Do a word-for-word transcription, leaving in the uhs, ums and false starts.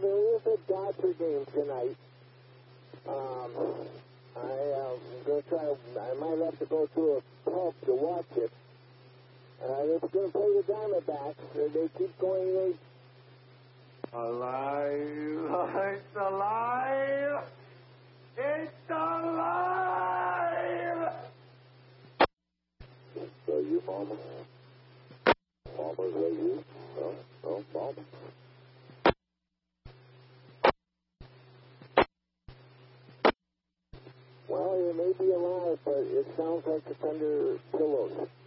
there is a Dodger game tonight. Um, I, uh, I'm going to try, I might have to go to a pub to watch it. Uh, they're going to play the Diamondbacks. They, they keep going, they... Alive! It's alive! It's alive! So you, Mama? Mama's with you? No? No, Mama? Well, you may be alive, but it sounds like it's under pillows.